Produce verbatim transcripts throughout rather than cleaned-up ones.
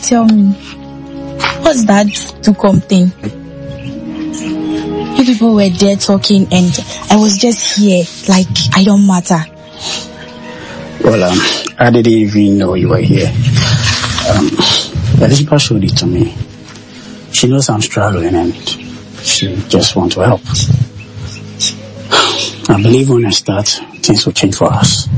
tell me, what's that Dukom thing? You people were there talking and I was just here, like I don't matter. Well, um, I didn't even know you were here. Um, Elizabeth showed it to me. She knows I'm struggling and she just wants to help. I believe when I start, things will change for us.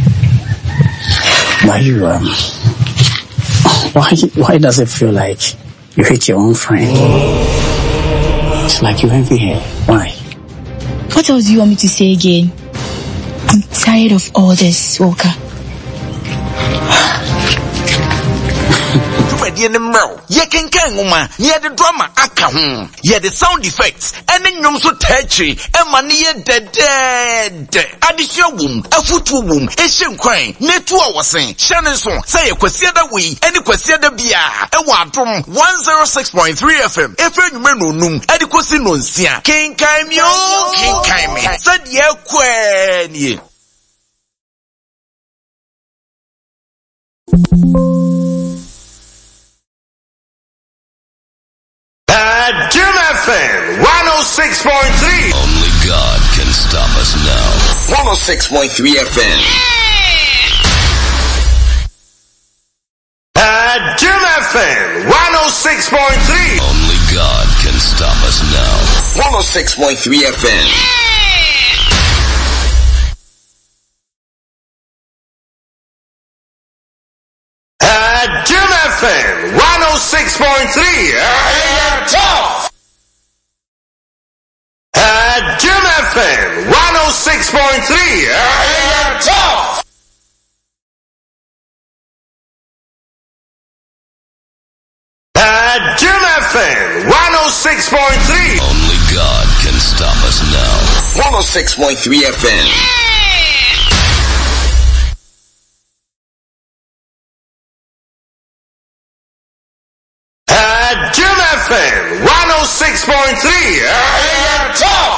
Why you, um, why, why does it feel like you hate your own friend? It's like you envy her. Why? What else do you want me to say again? I'm tired of all this, Walker. You can can woman near the drama aka home. Yeah, the sound effects and then you so touchy and money dead dead. Additional womb, a foot womb, a shame crying. Netu was saying Shannon song say a question that we any question that be a one from one oh six point three F M. If you remember noom, adequacy no sia. King Kaim yo, King Kaim. Said ye quen. Jim F M one oh six point three. Only God can stop us now. one oh six point three F M. At Jim F M one oh six point three. Only God can stop us now. one oh six point three F M. At Jim F M one oh six point three. Top. At Jim F M one oh six point three. Top. At Jim F M one oh six point three. Only God can stop us now. one oh six point three F M. At Jim F M one oh six point three. Top.